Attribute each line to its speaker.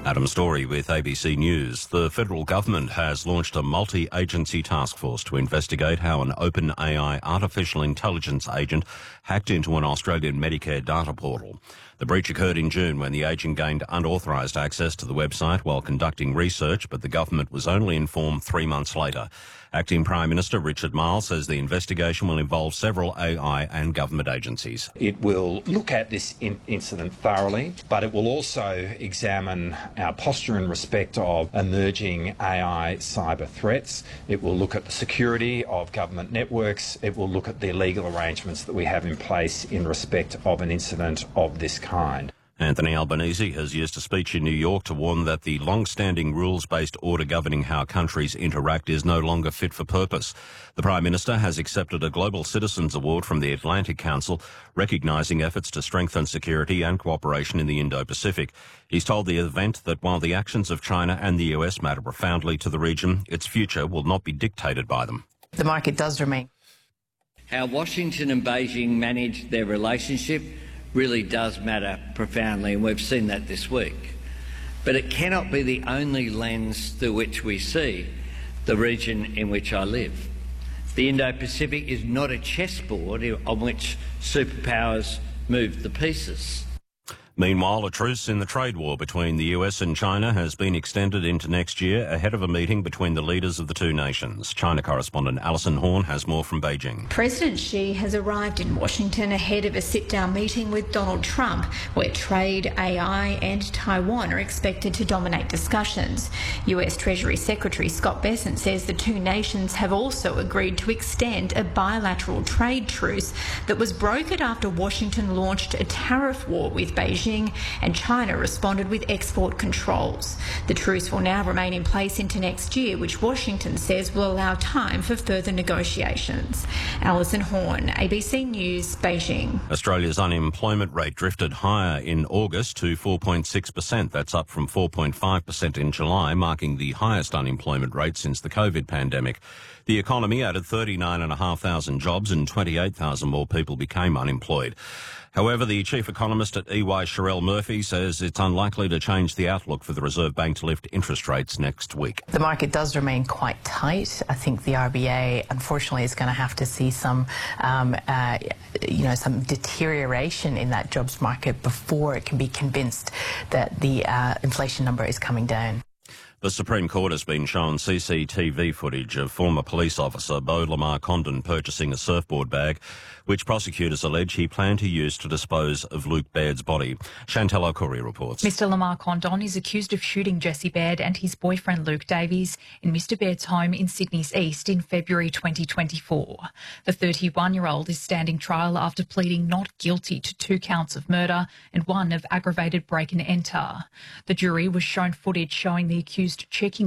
Speaker 1: Adam Story with ABC News. The federal government has launched a multi-agency task force to investigate how an OpenAI artificial intelligence agent hacked into an Australian Medicare data portal. The breach occurred in June when the agent gained unauthorised access to the website while conducting research, but the government was only informed 3 months later. Acting Prime Minister Richard Marles says the investigation will involve several AI and government agencies.
Speaker 2: It will look at this incident thoroughly, but it will also examine our posture in respect of emerging AI cyber threats. It will look at the security of government networks. It will look at the legal arrangements that we have in place in respect of an incident of this kind.
Speaker 1: Anthony Albanese has used a speech in New York to warn that the long-standing rules-based order governing how countries interact is no longer fit for purpose. The Prime Minister has accepted a Global Citizens Award from the Atlantic Council, recognising efforts to strengthen security and cooperation in the Indo-Pacific. He's told the event that while the actions of China and the US matter profoundly to the region, its future will not be dictated by them.
Speaker 3: The market does remain.
Speaker 4: How Washington and Beijing manage their relationship really does matter profoundly, and we've seen that this week. But it cannot be the only lens through which we see the region in which I live. The Indo-Pacific is not a chessboard on which superpowers move the pieces.
Speaker 1: Meanwhile, a truce in the trade war between the US and China has been extended into next year ahead of a meeting between the leaders of the two nations. China correspondent Alison Horn has more from Beijing.
Speaker 5: President Xi has arrived in Washington ahead of a sit-down meeting with Donald Trump, where trade, AI and Taiwan are expected to dominate discussions. US Treasury Secretary Scott Bessent says the two nations have also agreed to extend a bilateral trade truce that was brokered after Washington launched a tariff war with Beijing and China responded with export controls. The truce will now remain in place into next year, which Washington says will allow time for further negotiations. Alison Horn, ABC News, Beijing.
Speaker 1: Australia's unemployment rate drifted higher in August to 4.6%. That's up from 4.5% in July, marking the highest unemployment rate since the COVID pandemic. The economy added 39,500 jobs and 28,000 more people became unemployed. However, the chief economist at EY, Sherelle Murphy, says it's unlikely to change the outlook for the Reserve Bank to lift interest rates next week.
Speaker 3: The market does remain quite tight. I think the RBA, unfortunately, is going to have to see some deterioration in that jobs market before it can be convinced that the inflation number is coming down.
Speaker 1: The Supreme Court has been shown CCTV footage of former police officer Beau Lamar Condon purchasing a surfboard bag, which prosecutors allege he planned to use to dispose of Luke Baird's body. Chantelle O'Curry reports.
Speaker 6: Mr Lamar Condon is accused of shooting Jesse Baird and his boyfriend Luke Davies in Mr Baird's home in Sydney's East in February 2024. The 31-year-old is standing trial after pleading not guilty to 2 counts of murder and 1 of aggravated break and enter. The jury was shown footage showing the accused checking